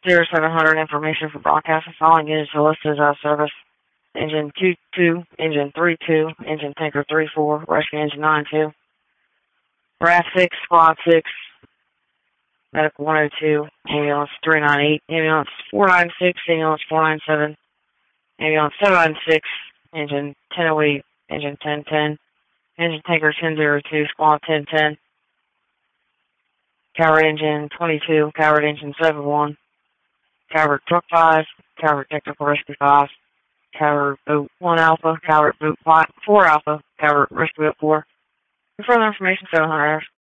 0700 information for broadcast. The following units are listed as service. Engine 22, Engine 32, Engine Tanker 34, Rescue Engine 92, RAF 6, Squad 6, Medical 102, Ambulance 398, Ambulance 496, Ambulance 497, Ambulance 796, Engine 1008, Engine 1010, Engine Tanker 1002, Squad 1010, Cavalry Engine 22, Cavalry Engine 71, Cavalry Truck 5, Cavalry Technical Rescue 5, Cavalry Boat 1 Alpha, Cavalry Boat 4 Alpha, Cavalry Rescue Boat 4. For further information, 700 hours.